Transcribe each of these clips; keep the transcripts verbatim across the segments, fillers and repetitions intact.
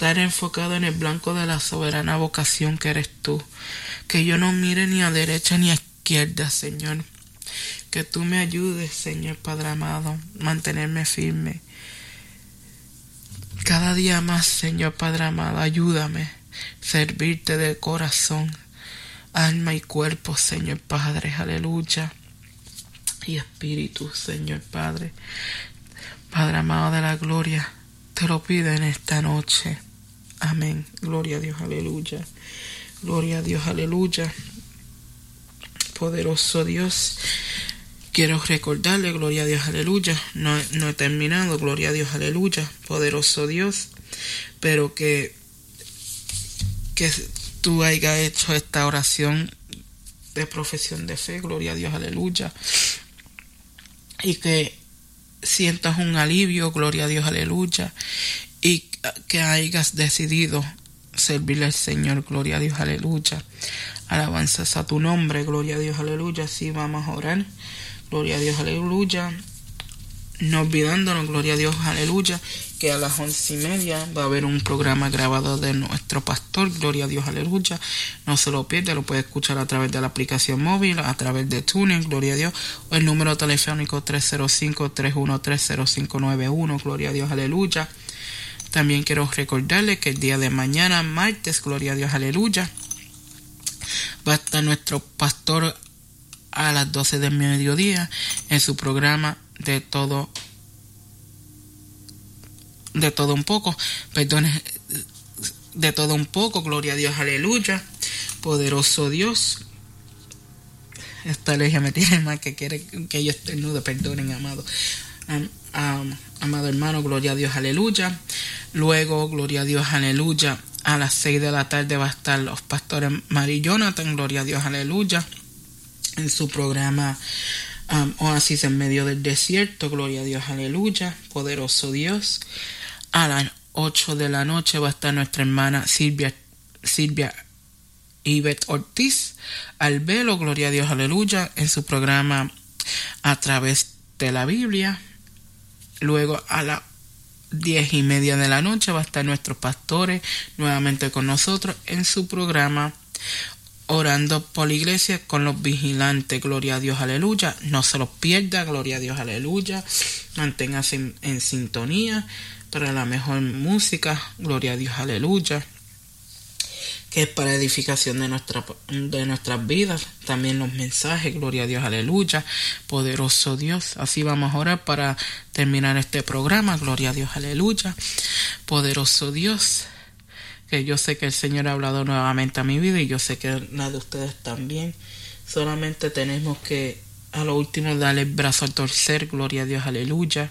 estar enfocado en el blanco de la soberana vocación que eres tú. Que yo no mire ni a derecha ni a izquierda, Señor. Que tú me ayudes, Señor Padre amado, mantenerme firme. Cada día más, Señor Padre amado, ayúdame a servirte de corazón, alma y cuerpo, Señor Padre, aleluya. Y espíritu, Señor Padre, Padre amado de la gloria, te lo pido en esta noche. Amén. Gloria a Dios, aleluya. Gloria a Dios, aleluya. Poderoso Dios, quiero recordarle, gloria a Dios, aleluya. No, no he terminado, gloria a Dios, aleluya. Poderoso Dios, pero que, que tú hayas hecho esta oración de profesión de fe, gloria a Dios, aleluya. Y que sientas un alivio, gloria a Dios, aleluya. Y que hayas decidido servirle al Señor, gloria a Dios, aleluya. Alabanzas a tu nombre, gloria a Dios, aleluya. Sí, vamos a orar, gloria a Dios, aleluya. No olvidándonos, gloria a Dios, aleluya, que a las once y media va a haber un programa grabado de nuestro pastor, gloria a Dios, aleluya. No se lo pierda, lo puede escuchar a través de la aplicación móvil, a través de TuneIn, gloria a Dios, o el número telefónico tres cero cinco, tres uno tres, cero cinco nueve uno, gloria a Dios, aleluya. También quiero recordarles que el día de mañana, martes, gloria a Dios, aleluya, va a estar nuestro pastor a las doce del mediodía en su programa de todo de todo un poco, perdón, de todo un poco, gloria a Dios, aleluya. Poderoso Dios. Esta alergia me tiene más que quiere que yo estornude, perdonen, amado. Um, um, amado hermano, gloria a Dios, aleluya. Luego, gloria a Dios, aleluya, a las seis de la tarde va a estar los pastores Mary Jonathan, gloria a Dios, aleluya, en su programa um, Oasis en medio del desierto, gloria a Dios, aleluya. Poderoso Dios. A las ocho de la noche va a estar nuestra hermana Silvia Silvia Ivette Ortiz al velo, gloria a Dios, aleluya, en su programa A Través de la Biblia. Luego a las diez y media de la noche va a estar nuestros pastores nuevamente con nosotros en su programa Orando por la Iglesia con los Vigilantes, gloria a Dios, aleluya. No se los pierda, gloria a Dios, aleluya. Manténgase en, en sintonía para la mejor música, gloria a Dios, aleluya, que es para edificación de nuestra de nuestras vidas. También los mensajes, gloria a Dios, aleluya. Poderoso Dios. Así vamos a orar para terminar este programa, gloria a Dios, aleluya. Poderoso Dios, que yo sé que el Señor ha hablado nuevamente a mi vida y yo sé que la de ustedes también. Solamente tenemos que a lo último darle el brazo al torcer, gloria a Dios, aleluya,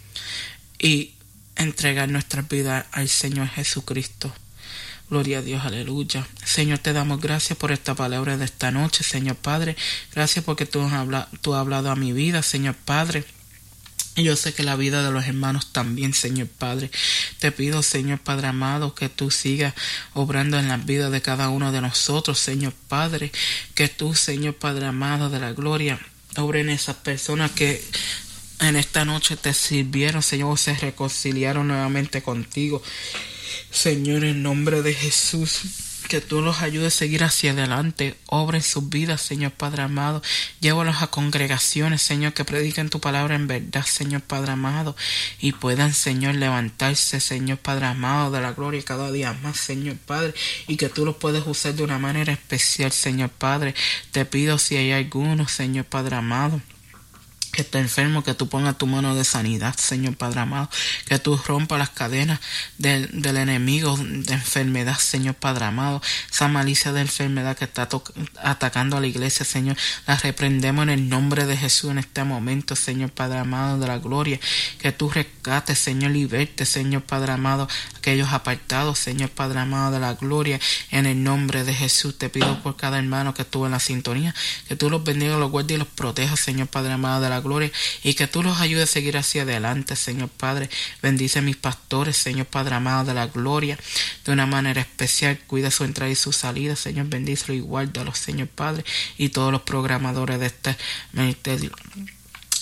y entregar nuestra vida al Señor Jesucristo. Gloria a Dios, aleluya. Señor, te damos gracias por esta palabra de esta noche, Señor Padre. Gracias porque tú has hablado, tú has hablado a mi vida, Señor Padre. Y yo sé que la vida de los hermanos también, Señor Padre. Te pido, Señor Padre amado, que tú sigas obrando en la vida de cada uno de nosotros, Señor Padre. Que tú, Señor Padre amado de la gloria, obre en esas personas que en esta noche te sirvieron, Señor, se reconciliaron nuevamente contigo. Señor, en nombre de Jesús, que tú los ayudes a seguir hacia adelante. Obra en sus vidas, Señor Padre amado. Llévalos a congregaciones, Señor, que prediquen tu palabra en verdad, Señor Padre amado, y puedan, Señor, levantarse, Señor Padre amado, de la gloria cada día más, Señor Padre, y que tú los puedes usar de una manera especial, Señor Padre. Te pido, si hay alguno, Señor Padre amado, que está enfermo, que tú pongas tu mano de sanidad, Señor Padre amado, que tú rompas las cadenas del, del enemigo de enfermedad, Señor Padre amado, esa malicia de enfermedad que está atacando a la iglesia, Señor, la reprendemos en el nombre de Jesús en este momento, Señor Padre amado de la gloria, que tú rescates, Señor, liberte, Señor Padre amado, aquellos apartados, Señor Padre amado de la gloria, en el nombre de Jesús. Te pido por cada hermano que estuvo en la sintonía, que tú los bendigas, los guardes y los protejas, Señor Padre amado de la gloria, y que tú los ayudes a seguir hacia adelante, Señor Padre. Bendice a mis pastores, Señor Padre amado de la gloria, de una manera especial. Cuida su entrada y su salida, Señor. Bendícelo y guárdalos, Señor Padre, y todos los programadores de este ministerio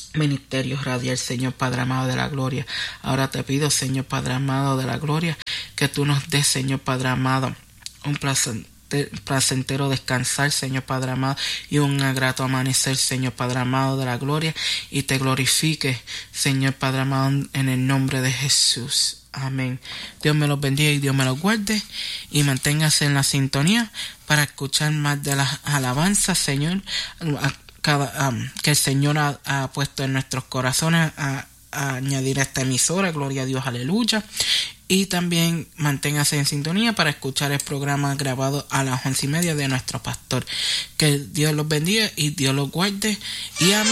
Ministerio Radial, Señor Padre amado de la gloria. Ahora te pido, Señor Padre amado de la gloria, que tú nos des, Señor Padre amado, un placer placentero descansar, Señor Padre amado, y un grato amanecer, Señor Padre amado de la gloria, y te glorifique, Señor Padre amado, en el nombre de Jesús. Amén. Dios me los bendiga y Dios me los guarde, y manténgase en la sintonía para escuchar más de las alabanzas, Señor, a cada, um, que el Señor ha, ha puesto en nuestros corazones a, a añadir a esta emisora. Gloria a Dios, aleluya. Y también manténgase en sintonía para escuchar el programa grabado a las once y media de nuestro pastor. Que Dios los bendiga y Dios los guarde. Y amén.